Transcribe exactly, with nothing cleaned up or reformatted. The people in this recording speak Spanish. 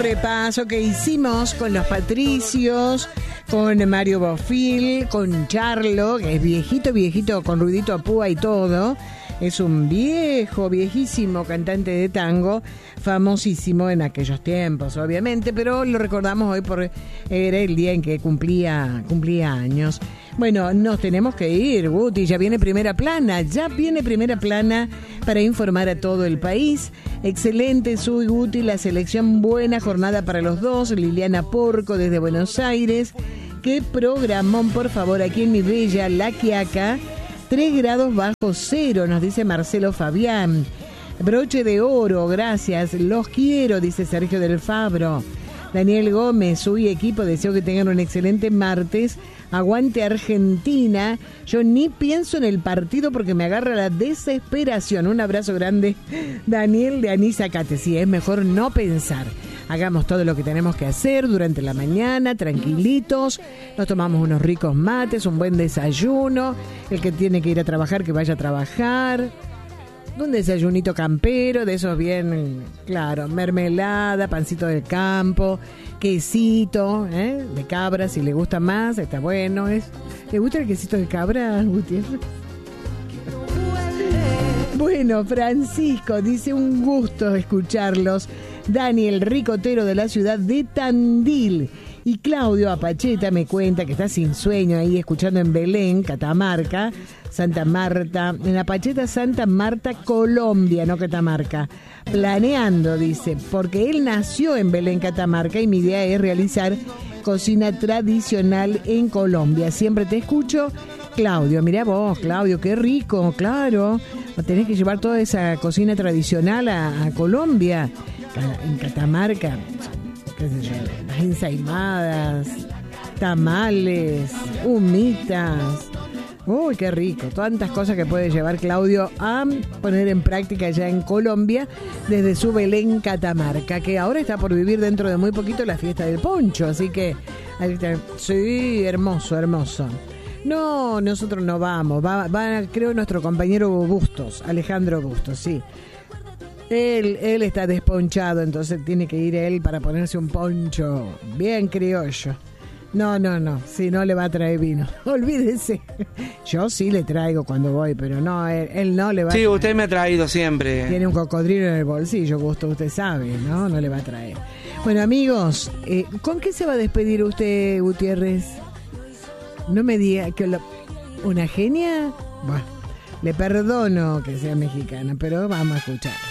repaso que hicimos con los Patricios, con Mario Bofil, con Charlo, que es viejito, viejito, con ruidito a púa y todo. Es un viejo, viejísimo cantante de tango, famosísimo en aquellos tiempos, obviamente, pero lo recordamos hoy por era el día en que cumplía, cumplía años. Bueno, nos tenemos que ir, Guti, ya viene Primera Plana, ya viene Primera Plana para informar a todo el país. Excelente, Sui, Guti, la selección, buena jornada para los dos. Liliana Porco desde Buenos Aires. Qué programón, por favor, aquí en mi bella La Quiaca. tres grados bajo cero, nos dice Marcelo Fabián. Broche de oro, gracias, los quiero, dice Sergio del Fabro. Daniel Gómez, su equipo, deseo que tengan un excelente martes. Aguante Argentina. Yo ni pienso en el partido porque me agarra la desesperación. Un abrazo grande, Daniel de Anisacate. Sí, es mejor no pensar. Hagamos todo lo que tenemos que hacer durante la mañana, tranquilitos. Nos tomamos unos ricos mates, un buen desayuno. El que tiene que ir a trabajar, que vaya a trabajar. Un desayunito campero, de esos bien, claro, mermelada, pancito del campo, quesito, ¿eh? De cabra, si le gusta más, está bueno. ¿Es? ¿Le gusta el quesito de cabra, Gutiérrez? Bueno, Francisco dice, un gusto escucharlos. Daniel Ricotero de la ciudad de Tandil. Y Claudio Apacheta me cuenta que está sin sueño ahí escuchando en Belén, Catamarca, Santa Marta, en Apacheta, Santa Marta, Colombia, no Catamarca. Planeando, dice, porque él nació en Belén, Catamarca, y mi idea es realizar cocina tradicional en Colombia. Siempre te escucho, Claudio. Mirá vos, Claudio, qué rico, claro. Tenés que llevar toda esa cocina tradicional a, a Colombia, en Catamarca. Las ensaimadas, tamales, humitas. Uy, qué rico. Tantas cosas que puede llevar Claudio a poner en práctica ya en Colombia desde su Belén, Catamarca, que ahora está por vivir dentro de muy poquito la fiesta del poncho. Así que, sí, hermoso, hermoso. No, nosotros no vamos. Va, va creo, nuestro compañero Bustos, Alejandro Bustos, sí. Él, él está desponchado, entonces tiene que ir él para ponerse un poncho bien criollo. No, no, no, si no le va a traer vino, olvídese. Yo sí le traigo cuando voy, pero no, él, él no le va sí, a traer. Sí, usted me ha traído siempre. Tiene un cocodrilo en el bolsillo, Gusto, usted sabe, ¿no? No le va a traer. Bueno, amigos, eh, ¿con qué se va a despedir usted, Gutiérrez? No me diga que lo... ¿Una genia? Bueno, le perdono que sea mexicana, pero vamos a escuchar.